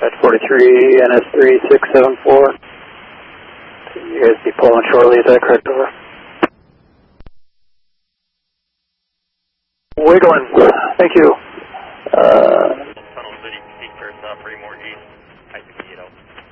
At 43, NS3674. You guys be pulling shortly, is that correct? Over. Wiggling. Thank you. Tunnel City, peak first, 3 more east, I 68 out.